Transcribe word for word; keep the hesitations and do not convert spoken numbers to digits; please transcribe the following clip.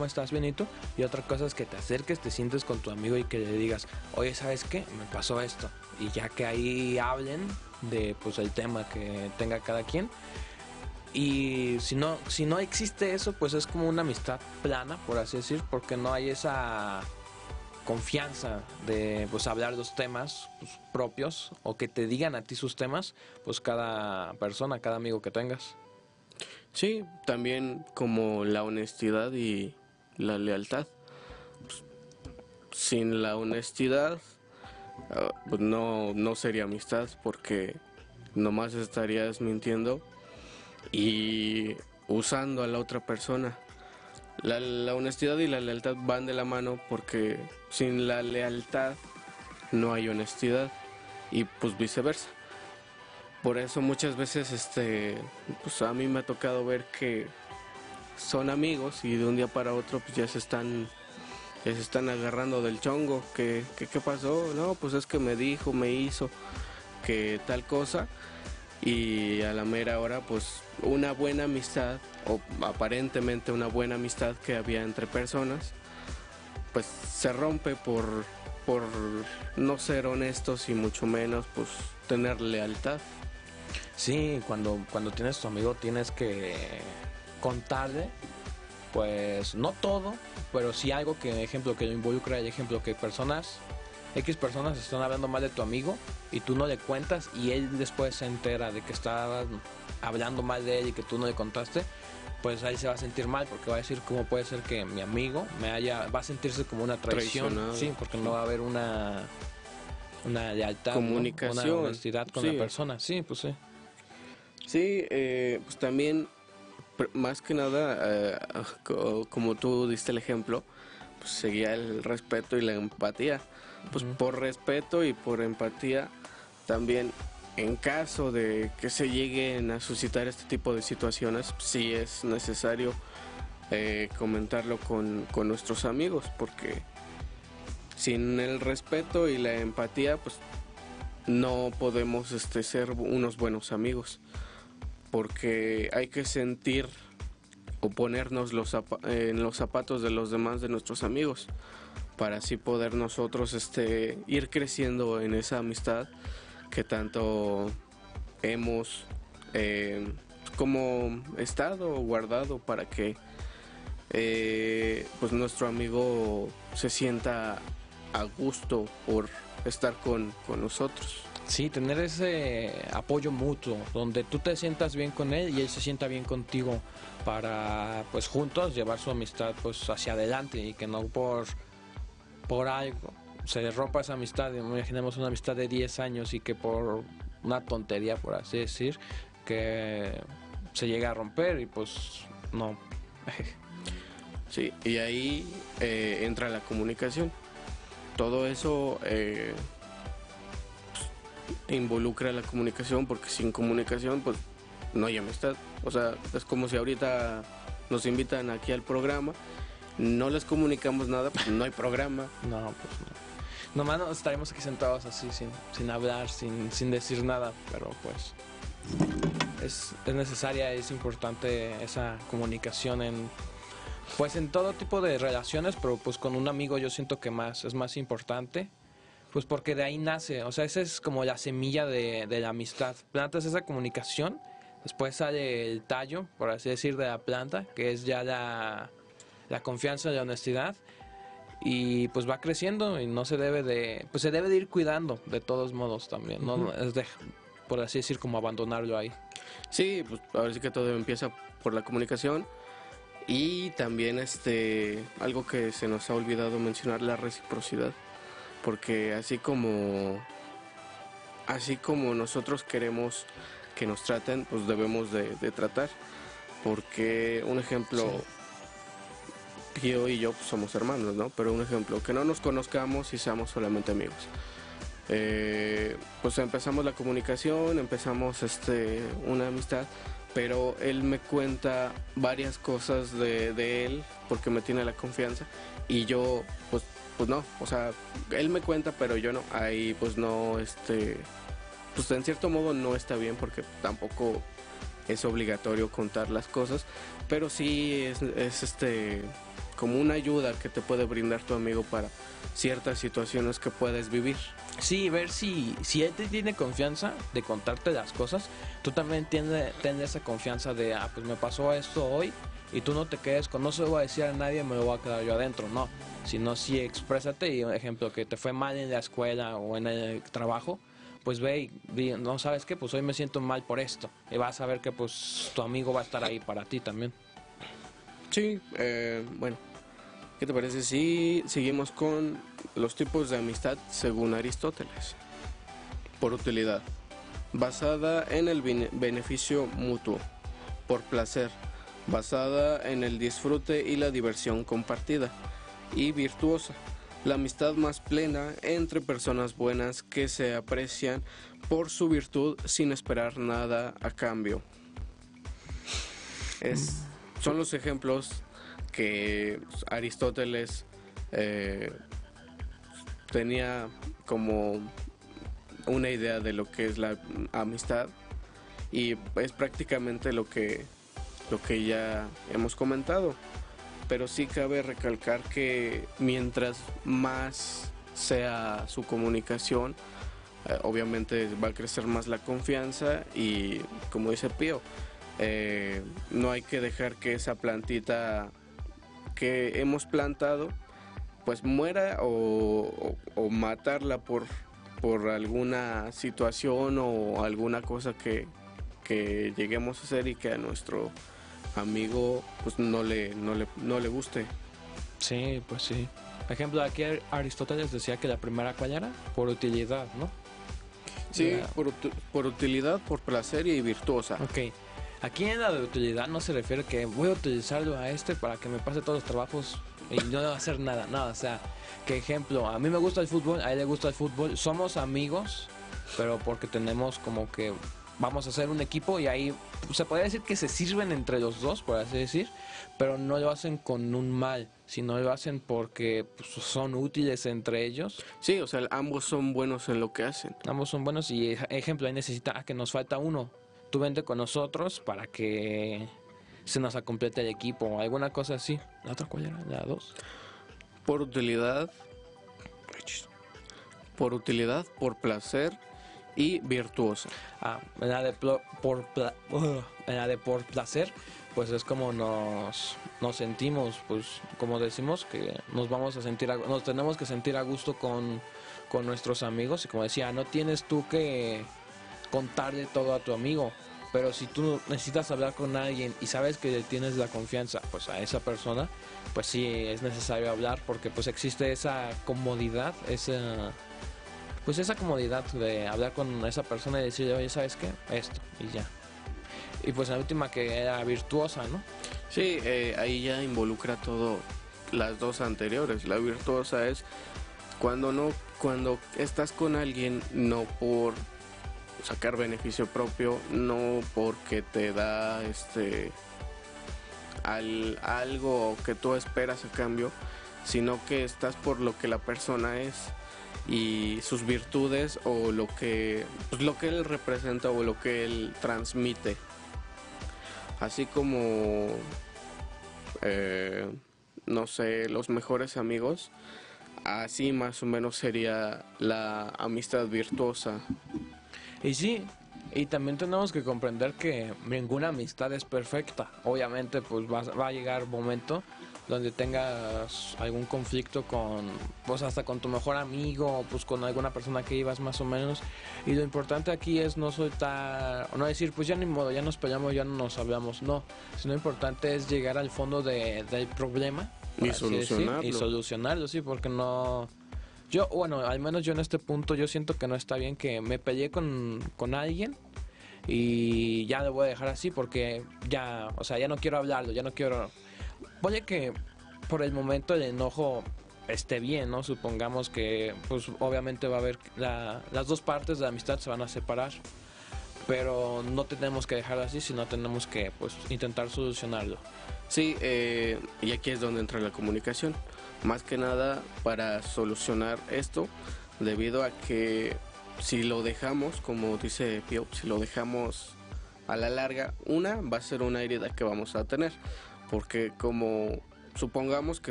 estás, Benito? Y otra cosa es que te acerques, te sientes con tu amigo y que le digas, oye, ¿sabes qué? Me pasó esto. Y ya que ahí hablen de pues el tema que tenga cada quien. Y si no, si no existe eso, pues es como una amistad plana, por así decir, porque no hay esa confianza de pues hablar los temas pues, propios, o que te digan a ti sus temas, pues cada persona, cada amigo que tengas. Sí, también como la honestidad y la lealtad. Pues, sin la honestidad, uh, pues no, no sería amistad, porque nomás estarías mintiendo y usando a la otra persona. La, la honestidad y la lealtad van de la mano, porque sin la lealtad no hay honestidad, y pues viceversa. Por eso muchas veces este pues a mí me ha tocado ver que son amigos y de un día para otro pues ya se están ya se están agarrando del chongo. ¿Qué, qué, qué pasó? No, pues es que me dijo, me hizo que tal cosa, y a la mera hora pues una buena amistad, o aparentemente una buena amistad que había entre personas, pues se rompe por, por no ser honestos, y mucho menos pues tener lealtad. Sí, cuando, cuando tienes tu amigo tienes que contarle, pues no todo, pero sí algo que, ejemplo, que lo involucra, el ejemplo que personas, X personas están hablando mal de tu amigo y tú no le cuentas, y él después se entera de que estabas hablando mal de él y que tú no le contaste, pues ahí se va a sentir mal, porque va a decir, ¿cómo puede ser que mi amigo me haya, va a sentirse como una traición? Traicionado. Sí, porque no va a haber una una lealtad, Comunicación, ¿no? Una honestidad con sí. la persona, sí, pues sí. Sí, eh, pues también, más que nada, eh, como tú diste el ejemplo, pues seguía el respeto y la empatía. Pues uh-huh. Por respeto y por empatía, también en caso de que se lleguen a suscitar este tipo de situaciones, sí es necesario eh, comentarlo con, con nuestros amigos, porque sin el respeto y la empatía, pues no podemos este, ser unos buenos amigos. Porque hay que sentir o ponernos los zap- en los zapatos de los demás, de nuestros amigos, para así poder nosotros este, ir creciendo en esa amistad que tanto hemos eh, como estado guardado, para que eh, pues nuestro amigo se sienta a gusto por estar con, con nosotros. Sí, tener ese apoyo mutuo, donde tú te sientas bien con él y él se sienta bien contigo, para pues juntos llevar su amistad pues hacia adelante, y que no por, por algo se rompa esa amistad. Imaginemos una amistad de diez años y que por una tontería, por así decir, que se llega a romper, y pues no. Sí, y ahí eh, entra la comunicación. Todo eso eh, involucra la comunicación, porque sin comunicación pues no hay amistad. O sea, es como si ahorita nos invitan aquí al programa, no les comunicamos nada, pues no hay programa. No, pues no. Nomás no, estaremos aquí sentados así sin, sin hablar, sin, sin decir nada, pero pues es, es necesaria, es importante esa comunicación en pues en todo tipo de relaciones, pero pues con un amigo yo siento que más es más importante. Pues porque de ahí nace, o sea, esa es como la semilla de, de la amistad. Plantas esa comunicación, después sale el tallo, por así decir, de la planta, que es ya la, la confianza y la honestidad. Y pues va creciendo, y no se debe de, pues se debe de ir cuidando de todos modos también, ¿no? Uh-huh. Es de, por así decir, como abandonarlo ahí. Sí, pues ahora sí que todo empieza por la comunicación. Y también este algo que se nos ha olvidado mencionar, la reciprocidad. Porque así como así como nosotros queremos que nos traten, pues debemos de, de tratar. Porque un ejemplo, sí. Pío y yo pues, somos hermanos, ¿no? Pero un ejemplo, que no nos conozcamos y seamos solamente amigos. Eh, pues empezamos la comunicación, empezamos este una amistad, pero él me cuenta varias cosas de, de él, porque me tiene la confianza, y yo pues pues no, o sea, él me cuenta pero yo no, ahí pues no, este, pues en cierto modo no está bien, porque tampoco es obligatorio contar las cosas, pero sí es, es este como una ayuda que te puede brindar tu amigo para ciertas situaciones que puedes vivir. Sí, ver si, si él te tiene confianza de contarte las cosas, tú también tienes, tienes esa confianza de, ah, pues me pasó esto hoy, y tú no te quedes con, no se lo voy a decir a nadie, me lo voy a quedar yo adentro, no, sino sí exprésate. Y un ejemplo, que te fue mal en la escuela o en el trabajo, pues ve y di, no, ¿sabes qué? Pues hoy me siento mal por esto, y vas a ver que pues tu amigo va a estar ahí para ti también. Sí, eh, bueno, ¿qué te parece si seguimos con los tipos de amistad según Aristóteles? Por utilidad, basada en el beneficio mutuo. Por placer, basada en el disfrute y la diversión compartida. Y virtuosa, la amistad más plena entre personas buenas que se aprecian por su virtud sin esperar nada a cambio. Es, son los ejemplos que Aristóteles eh, tenía como una idea de lo que es la amistad, y es prácticamente lo que, lo que ya hemos comentado. Pero sí cabe recalcar que mientras más sea su comunicación, eh, obviamente va a crecer más la confianza, y como dice Pío, eh, no hay que dejar que esa plantita que hemos plantado pues muera, o, o, o matarla por, por alguna situación o alguna cosa que, que lleguemos a hacer y que a nuestro amigo pues no le, no le, no le guste. Sí, pues sí. Por ejemplo, aquí Aristóteles decía que la primera, ¿cuál era? Por utilidad, ¿no? Sí, Yeah. por, por utilidad, por placer y virtuosa. Ok. Aquí en la de utilidad no se refiere que voy a utilizarlo a este para que me pase todos los trabajos y no va a hacer nada, nada. O sea, que ejemplo, a mí me gusta el fútbol, a él le gusta el fútbol, somos amigos, pero porque tenemos como que vamos a hacer un equipo, y ahí se podría decir que se sirven entre los dos, por así decir, pero no lo hacen con un mal, sino lo hacen porque pues, son útiles entre ellos. Sí, o sea, ambos son buenos en lo que hacen. Ambos son buenos, y ejemplo, ahí necesita, ah, que nos falta uno, tú vente con nosotros para que se nos complete el equipo o alguna cosa así. ¿La otra cuál era? ¿La dos? Por utilidad, por utilidad, por placer y virtuosa. Ah, en la de pl- por pla- uh, en la de por placer, pues es como nos nos sentimos, pues como decimos que nos vamos a sentir a, nos tenemos que sentir a gusto con con nuestros amigos, y como decía, no tienes tú que contarle todo a tu amigo, pero si tú necesitas hablar con alguien y sabes que le tienes la confianza pues a esa persona, pues sí es necesario hablar, porque pues existe esa comodidad, esa pues esa comodidad de hablar con esa persona y decirle, oye, ¿sabes qué? Esto, y ya. Y pues la última, que era virtuosa, ¿no? Sí, eh, ahí ya involucra todo las dos anteriores. La virtuosa es cuando no, cuando estás con alguien no por sacar beneficio propio, no porque te da este al, algo que tú esperas a cambio, sino que estás por lo que la persona es y sus virtudes, o lo que pues lo que él representa o lo que él transmite. Así como eh, no sé, los mejores amigos, así más o menos sería la amistad virtuosa. Y sí, y también tenemos que comprender que ninguna amistad es perfecta. Obviamente pues va, va a llegar un momento donde tengas algún conflicto con, pues hasta con tu mejor amigo, pues con alguna persona que ibas más o menos, y lo importante aquí es no soltar, o no decir, pues ya ni modo, ya nos peleamos, ya no nos hablamos, no, sino lo importante es llegar al fondo de, del problema y solucionarlo. Decir, y solucionarlo, sí, porque no, yo, bueno, al menos yo en este punto, yo siento que no está bien que me peleé con, con alguien y ya lo voy a dejar así, porque ya, o sea, ya no quiero hablarlo, ya no quiero. Puede que por el momento el enojo esté bien, ¿no? Supongamos que, pues obviamente va a haber, la, las dos partes de la amistad se van a separar, pero no tenemos que dejarlo así, sino tenemos que, pues, intentar solucionarlo. Sí, eh, y aquí es donde entra la comunicación. Más que nada para solucionar esto, debido a que si lo dejamos, como dice Pío, si lo dejamos a la larga, una va a ser una herida que vamos a tener. Porque como supongamos que